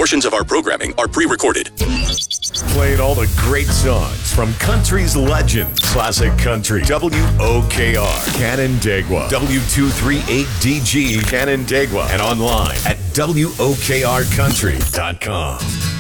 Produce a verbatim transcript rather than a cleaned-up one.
Portions of our programming are pre-recorded. Playing all the great songs from country's legends. Classic Country. W O K R. Canandaigua. W two three eight D G. Canandaigua. And online at W O K R country dot com.